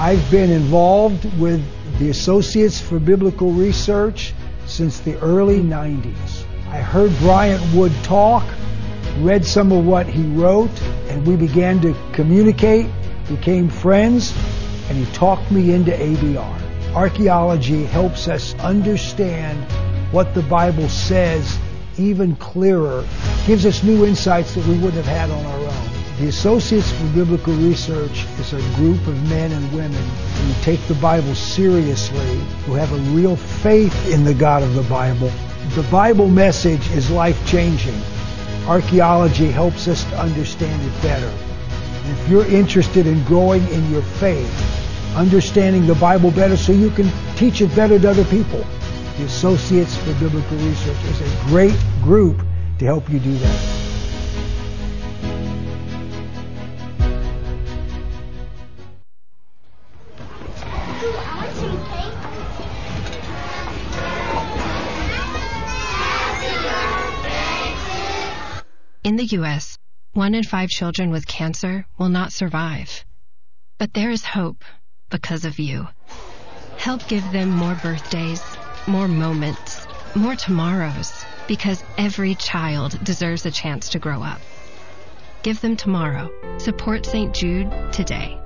I've been involved with the Associates for Biblical Research since the early 90s. I heard Bryant Wood talk, read some of what he wrote, and we began to communicate, became friends, and he talked me into ABR. Archaeology helps us understand what the Bible says even clearer, gives us new insights that we wouldn't have had on our own. The Associates for Biblical Research is a group of men and women who take the Bible seriously, who have a real faith in the God of the Bible. The Bible message is life-changing. Archaeology helps us to understand it better. And if you're interested in growing in your faith, understanding the Bible better so you can teach it better to other people, the Associates for Biblical Research is a great group to help you do that. In the U.S., 1 in 5 children with cancer will not survive. But there is hope because of you. Help give them more birthdays, more moments, more tomorrows, because every child deserves a chance to grow up. Give them tomorrow. Support St. Jude today.